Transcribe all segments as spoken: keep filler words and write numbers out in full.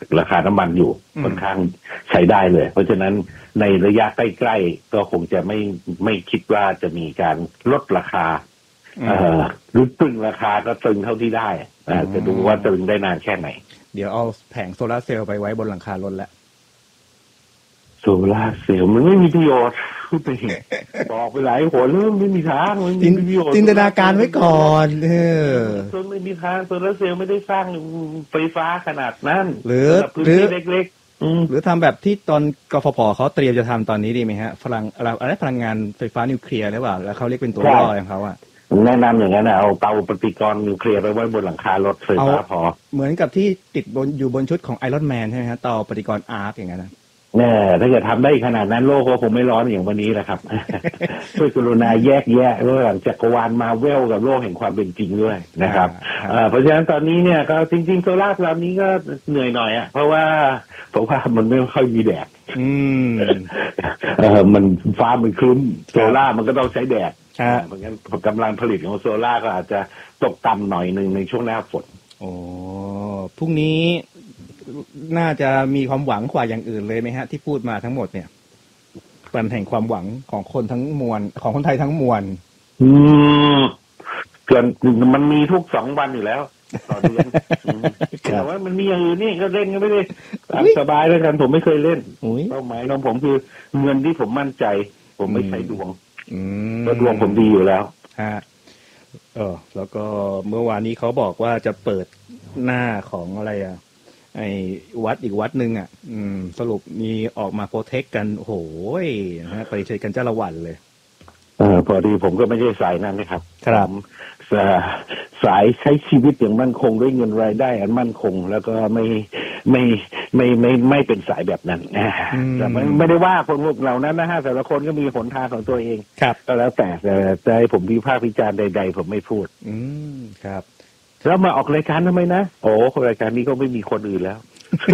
ราคาน้ำมันอยู่ค่อนข้างใช้ได้เลยเพราะฉะนั้นในระยะใกล้ๆก็คงจะไม่ไม่คิดว่าจะมีการลดราคาเอ่อหรือตึงราคาก็ตึงเท่าที่ได้อ่าจะดูว่าตึงได้นานแค่ไหนเดี๋ยวเอาแผงโซลาร์เซลล์ไปไว้บนหลังคารถแล้วโซลาร์เซลล์มันไม่มีประโยชน์บอกไปหลายหัวเรื่องไม่มีทางมันไม่มีประโยชน์จินตนาการไว้ก่อนเออไม่มีทางโซลาร์เซลล์ไม่ได้สร้างไฟฟ้าขนาดนั้นหรือหรือเล็กๆหรือทำแบบที่ตอนกฟผเขาเตรียมจะทำตอนนี้ดีไหมฮะพลังอะไรพลังงานไฟฟ้านิวเคลียร์หรือเปล่าแล้วเขาเรียกเป็นตัวย่อของเขาอะแนะนำอย่างนั้นนะเอาเตาปฏิกรณ์นิวเคลียร์ไปไว้บนหลังคารถไฟฟ้าพอเหมือนกับที่ติดบนอยู่บนชุดของไอรอนแมนใช่ไหมฮะเตาปฏิกรณ์อาร์คอย่างนั้นนะแน่ถ้าเกิดทำได้ขนาดนั้นโลกก็คงไม่ร้อนอย่างวันนี้แหละครับ ช่วยกรุณาแยกแยะระหว่างจักรวาลมาเวลกับโลกแห่งความเป็นจริงด้วยนะครับเพราะฉะนั้นตอนนี้เนี่ยก็จริงๆโซล่าร์ลำนี้ก็เหนื่อยหน่อยอ่ะเพราะว่าเพราะว่ามันไม่ค่อยมีแดดเออมันฟ้ามันครึ้มโซล่ามันก็ต้องใช้แดดเพราะงั้นกำลังผลิตของโซล่าก็อาจจะตกต่ำหน่อยนึงในช่วงหน้าฝนโอ้พรุ่งนี้น่าจะมีความหวังกว่าอย่างอื่นเลยไหมฮะที่พูดมาทั้งหมดเนี่ยเป็นแห่งความหวังของคนทั้งมวลของคนไทยทั้งมวลอืมเกินมันมีทุกสองวันอยู่แล้วต่อเดือนแต่ว่ามันมีอย่างอื่นนี่ก็เล่นก็ไม่ได้ตามสบายแล้วกันผมไม่เคยเล่นเป้าหมายของผมคือเงินที่ผมมั่นใจผมไม่ใช้ดวงเพราะดวงผมดีอยู่แล้วฮะเออแล้วก็เมื่อวานนี้เขาบอกว่าจะเปิดหน้าของอะไรอ่ะไอ้วัดอีกวัดหนึ่งอ่ะอืมสรุปมีออกมาโปรเทคกันโอ้โหนะฮะปฏิเสธกันจ้าละวันเลยเออพอดีผมก็ไม่ใช่สายนั้นนะครับครับสายใช้ชีวิตอย่างมั่นคงด้วยเงินรายได้อันมั่นคงแล้วก็ไม่ไม่ไม่ไม่ไม่เป็นสายแบบนั้นแต่ไม่ไม่ได้ว่าคนพวกเรานั้นนะฮะแต่ละคนก็มีหนทางของตัวเองก็แล้วแต่แต่ให้ผมวิพากษ์วิจารณ์ใดๆผมไม่พูดอืมครับแล้วมาออกรายการทำไมนะโอ้รายการนี้ก็ไม่มีคนอื่นแล้ว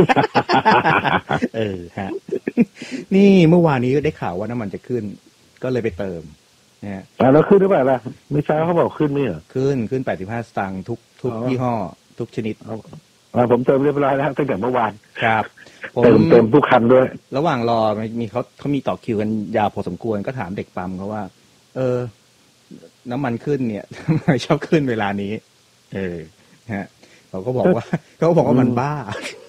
เออฮะนี่เมื่อวานนี้ได้ข่าวว่าน้ำมันจะขึ้นก็เลยไปเติมเนี่ยแล้วขึ้นหรือเปล่าล่ะไม่ใช่เขาบอกขึ้นไม่เหรอขึ้นขึ้นแปดสิบห้าสตางค์ทุกทุกยี่ห้อทุกชนิดผมเติมเรียบร้อยแล้วตั้งแต่เมื่อวานครับเติมเติมทุกคันด้วยระหว่างรอมีเขาเขามีต่อคิวกันยาวพอสมควรก็ถามเด็กปั๊มเขาว่าเออน้ำมันขึ้นเนี่ยทำไมชอบขึ้นเวลานี้เออฮะเขาก็บอกว่าเขาก็บอกว่ามันบ้า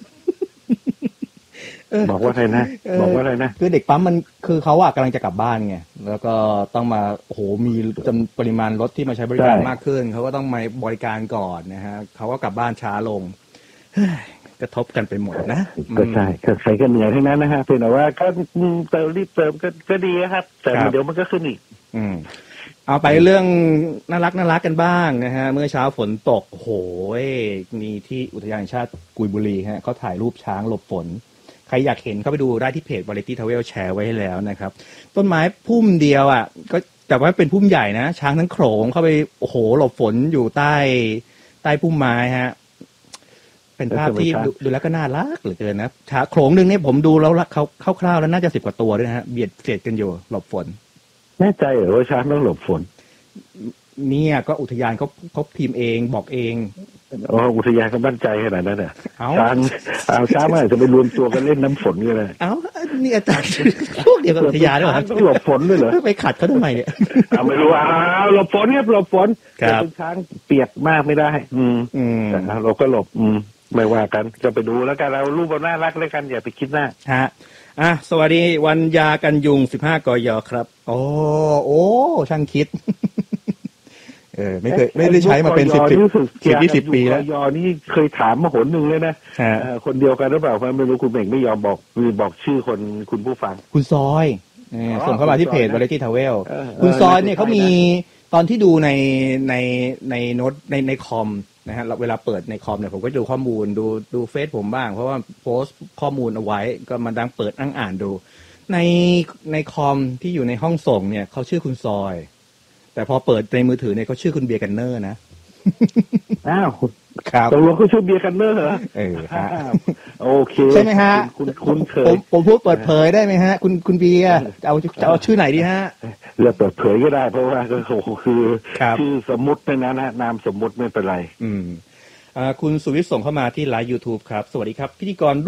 บอกว่าอะไรนะบอกว่าอะไรนะคือเด็กปั๊มมันคือเขาอะกำลังจะกลับบ้านไงแล้วก็ต้องมาโอ้โหมีจำนวนปริมาณรถที่มาใช้บริการมากขึ้นเขาก็ต้องมาบริการก่อนนะฮะเขาก็กลับบ้านช้าลงกระทบกันไปหมดนะก็ใช่ใครก็เหนื่อยทั้งนั้นนะฮะเพียงแต่ว่าก็เติมรีบเติมก็ก็ดีครับแต่เดี๋ยวมันก็ขึ้นอีกอืมเอาไปเรื่องน่ารักน่ารักกันบ้างนะฮะเมื่อเช้าฝนตกโหยมีที่อุทยานแห่งชาติกุยบุรีฮะเขาถ่ายรูปช้างหลบฝนใครอยากเห็นเข้าไปดูได้ที่เพจ Variety Travel แชร์ไว้ให้แล้วนะครับต้นไม้พุ่มเดียวอ่ะก็แต่ว่าเป็นพุ่มใหญ่นะช้างทั้งโขลงเข้าไปโอ้โหหลบฝนอยู่ใต้ใต้พุ่มไม้ฮะเป็นภาพที่ดูแล้วก็น่ารักเหลือเกินนะช้างโขลงนึงเนี่ยผมดูแล้วเขาคร่าวๆแล้วน่าจะสิบกว่าตัวด้วยนะฮะเบียดเสียดกันอยู่หลบฝนแน่ใจเหรอว่าช้างต้องหลบฝนเนี่ยก็อุทยานเขาเขาพิมพ์เองบอกเองอ๋ออุทยานเขามั่นใจขนาดนั้นเหรอช้างเอาช้างมาจะไปรวมตัวกันเล่นน้ำฝนกันเลยเอ้านี่อาจารย์พวกเดียวกับอุทยานด้วยเหรอต้องหลบฝนด้วยเหรอไปขัดเขาทำไมเนี่ยเอาไม่รู้อ้าวหลบฝนเนี่ยหลบฝนแต่เป็นช้างเปียกมากไม่ได้อืมอืมแต่เราก็หลบอืมไม่ว่ากันจะไปดูแล้วกันเรารูปบนน่ารักเลยกันอย่าไปคิดหน้าฮะอ่ะสวัสดีวันยากันยุงสิบห้ากยครับโอ้โอ้ช่างคิดเออไม่เคยไม่ได้ใช้มาเป็นสิบสิบสิบยี่สิบปีแล้วยอนี่เคยถามมาหนหนึ่งเลยนะคนเดียวกันหรือเปล่าไม่รู้คุณเบ่งไม่ยอมบอกคือบอกชื่อคนคุณผู้ฟังคุณซอยส่งเข้ามาที่เพจ Variety Travel คุณซอยเนี่ยเขามีตอนที่ดูในในในโน้ตในในคอมนะฮะเวลาเปิดในคอมเนี่ยผมก็ดูข้อมูลดูดูเฟซผมบ้างเพราะว่าโพสต์ข้อมูลเอาไว้ก็มาดังเปิดนั่งอ่านดูในในคอมที่อยู่ในห้องส่งเนี่ยเขาชื่อคุณซอยแต่พอเปิดในมือถือเนี่ยเขาชื่อคุณเบียร์กันเนอร์นะอ้าวครับตกลงเขาชื่อเบียร์กันเนอร์เหรอเออฮะโอเคใช่ไหมฮะคุณคุณเคยผมผมพูดเปิดเผยได้ไหมฮะคุณคุณเบียร์เอาเอาชื่อไหนดีฮะเลือกเปิดเผยก็ได้เพราะว่าก็คือชื่อสมมุตินะนะนามสมมุติไม่เป็นไรอืมอ่าคุณสุวิทย์ส่งเข้ามาที่ไลฟ์ YouTube ครับสวัสดีครับพิธีกร